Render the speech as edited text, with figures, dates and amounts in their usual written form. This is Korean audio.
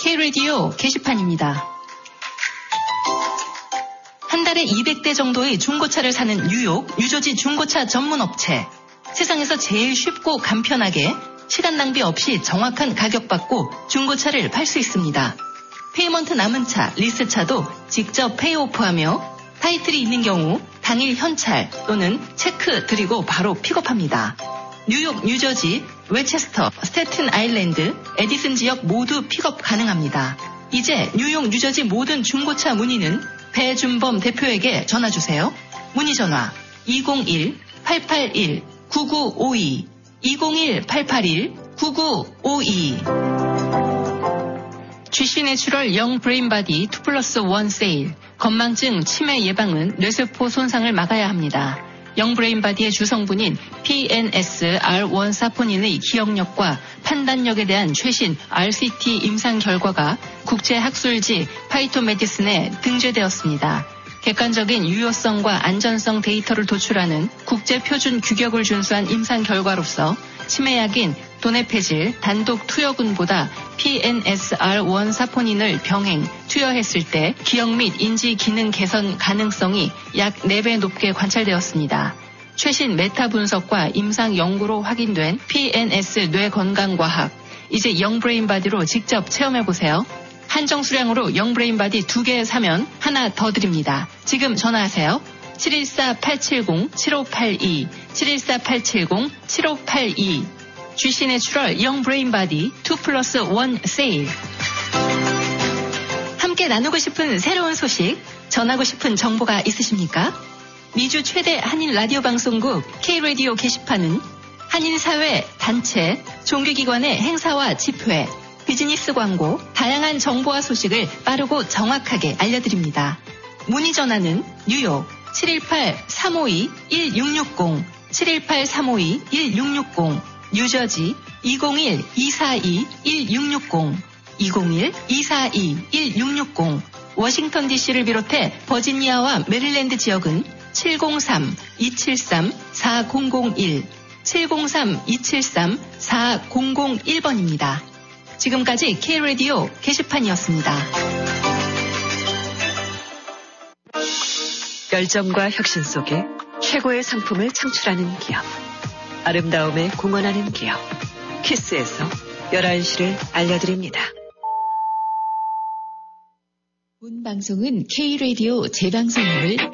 K-라디오 게시판입니다. 한 달에 200대 정도의 중고차를 사는 뉴욕, 뉴저지 중고차 전문 업체. 세상에서 제일 쉽고 간편하게 시간 낭비 없이 정확한 가격 받고 중고차를 팔 수 있습니다. 페이먼트 남은 차, 리스차도 직접 페이오프하며 타이틀이 있는 경우 당일 현찰 또는 체크 드리고 바로 픽업합니다. 뉴욕, 뉴저지, 웨체스터, 스태튼 아일랜드, 에디슨 지역 모두 픽업 가능합니다. 이제 뉴욕, 뉴저지 모든 중고차 문의는 배준범 대표에게 전화주세요. 문의전화 201-881-9952 201-881-9952 GC 내추럴 영 브레인바디 2+1 세일. 건망증, 치매 예방은 뇌세포 손상을 막아야 합니다. 영브레인바디의 주성분인 PNS-R1 사포닌의 기억력과 판단력에 대한 최신 RCT 임상 결과가 국제학술지 파이토메디슨에 등재되었습니다. 객관적인 유효성과 안전성 데이터를 도출하는 국제표준 규격을 준수한 임상 결과로서 치매약인 도네페질 단독 투여군보다 PNS-R1 사포닌을 병행, 투여했을 때 기억 및 인지 기능 개선 가능성이 약 4배 높게 관찰되었습니다. 최신 메타 분석과 임상 연구로 확인된 PNS 뇌 건강과학. 이제 영브레인바디로 직접 체험해보세요. 한정 수량으로 영브레인바디 2개 사면 하나 더 드립니다. 지금 전화하세요. 714-870-7582 714-870-7582 GC 내추럴 영브레인바디 2+1 세일. 함께 나누고 싶은 새로운 소식, 전하고 싶은 정보가 있으십니까? 미주 최대 한인 라디오 방송국 K-라디오 게시판은 한인사회, 단체, 종교기관의 행사와 집회, 비즈니스 광고, 다양한 정보와 소식을 빠르고 정확하게 알려드립니다. 문의 전화는 뉴욕 718-352-1660, 718-352-1660, 뉴저지 201-242-1660, 201-242-1660, 워싱턴 DC를 비롯해 버지니아와 메릴랜드 지역은 703-273-4001, 703-273-4001번입니다. 지금까지 K-라디오 게시판이었습니다. 열정과 혁신 속에 최고의 상품을 창출하는 기업. 아름다움에 공헌하는 기업. 키스에서 11시를 알려드립니다. 본 방송은 K-라디오 재방송임을